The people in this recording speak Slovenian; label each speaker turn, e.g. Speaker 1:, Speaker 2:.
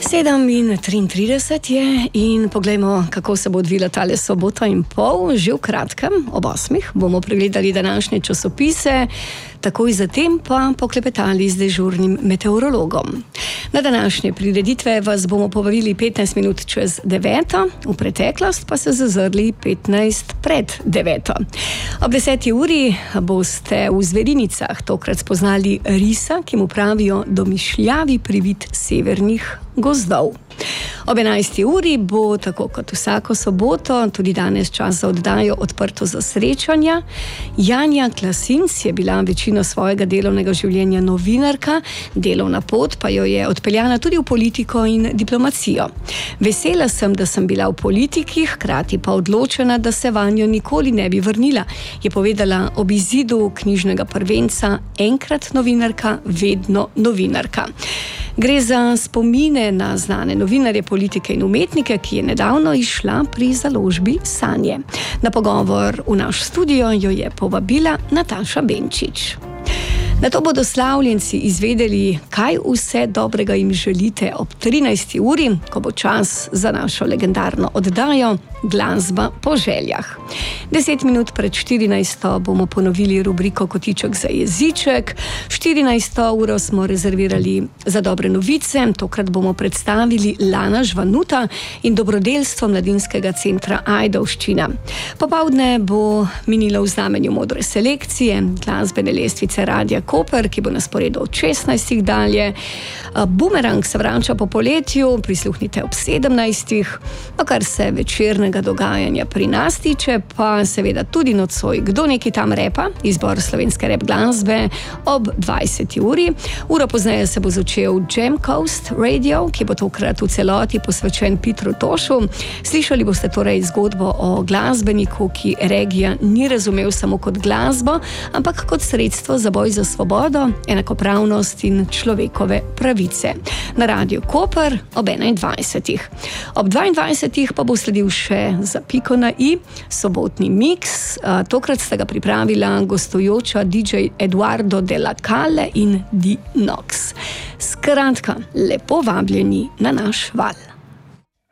Speaker 1: 7:33 je in poglejmo, kako se bo odvila tale sobota in pol. Že v kratkem, ob 8, bomo pregledali današnje časopise, takoj zatem pa poklepetali z dežurnim meteorologom. Na današnje prireditve vas bomo povabili 15 minut čez 9, v preteklost pa se zazrli 15 pred 9. Ob 10. uri boste v Zverinicah tokrat spoznali risa, ki mu pravijo domišljavi privid severnih gozdov. Ob 11. uri bo, tako kot vsako soboto, tudi danes čas za oddajo Odprto za srečanja. Janja Klasinc je bila večino svojega delovnega življenja novinarka, delovna pot pa jo je odpeljala tudi v politiko in diplomacijo. Vesela sem, da sem bila v politiki, hkrati pa odločena, da se vanjo nikoli ne bi vrnila, je povedala ob izidu knjižnega prvenca Enkrat novinarka, vedno novinarka. Gre za spomine na znane novinarje, politike in umetnike, ki je nedavno izšla pri založbi Sanje. Na pogovor v naš studio jo je povabila Nataša Benčič. Nato bodo slavljenci izvedeli, kaj vse dobrega jim želite ob 13. uri, ko bo čas za našo legendarno oddajo Glasba po željah. 10 minut pred 14. bomo ponovili rubriko Kotiček za jeziček. 14. uro smo rezervirali za dobre novice. Tokrat bomo predstavili Lana Žvanuta in dobrodelstvo Mladinskega centra Ajdovščina. Popoldne bo minilo v znamenju modre selekcije, glasbene lestvice Radia Koper, ki bo na sporedu od 16. dalje. Bumerang se vrača po poletju, prisluhnite ob 17. Kar se večernega dogajanja pri nas tiče, pa seveda tudi nocoj Kdo neki tam repa, izbor slovenske rap glasbe ob 20. uri. Uro pozneje se bo začel Jam Coast Radio, ki bo tokrat v celoti posvečen Petru Tošu. Slišali boste torej zgodbo o glasbeniku, ki regija ni razumel samo kot glasbo, ampak kot sredstvo za boj za svobodo, enakopravnost in človekove pravice. Na Radiu Koper ob 21. Ob 22. pa bo sledil še za piko na i sobotni miks. Tokrat sta ga pripravila gostujoča DJ Eduardo de la Calle in Di Nox. Skratka, lepo vabljeni na naš val.